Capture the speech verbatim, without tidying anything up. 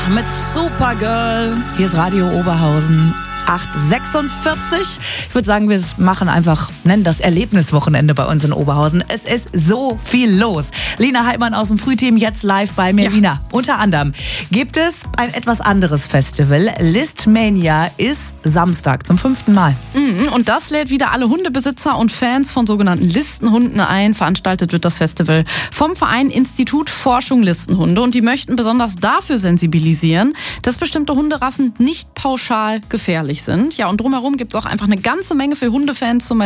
mit Supergirl. Hier ist Radio Oberhausen. acht Uhr sechsundvierzig. Ich würde sagen, wir machen einfach, nennen das Erlebniswochenende bei uns in Oberhausen. Es ist so viel los. Lina Heidmann aus dem Frühteam jetzt live bei mir. Ja. Lina, unter anderem gibt es ein etwas anderes Festival. Listmania ist Samstag zum fünften Mal. Mhm, und das lädt wieder alle Hundebesitzer und Fans von sogenannten Listenhunden ein. Veranstaltet wird das Festival vom Verein Institut Forschung Listenhunde. Und die möchten besonders dafür sensibilisieren, dass bestimmte Hunderassen nicht pauschal gefährlich sind. Ja, und drumherum gibt es auch einfach eine ganze Menge für Hundefans zum